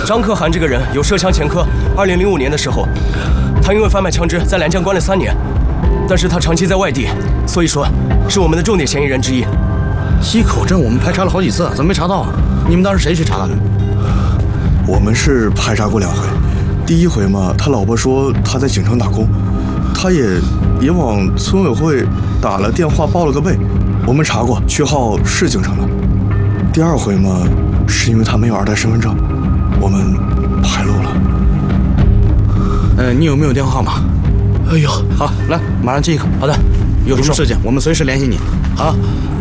张可汗这个人有涉枪前科。2005年的时候，他因为贩卖枪支在兰江关了3年，但是他长期在外地，所以说是我们的重点嫌疑人之一。 溪口镇我们排查了好几次，怎么没查到啊？你们当时谁去查他的？ 我们是排查过2回，第1回嘛，他老婆说他在景城打工，他也往村委会打了电话报了个备，我们查过，区号是景城的。第2回嘛，是因为他没有2代身份证，我们排漏了。 你有没有电话号码？ 哎呦， 好，来，马上记一个。 好的， 有什么事情我们随时联系你。好。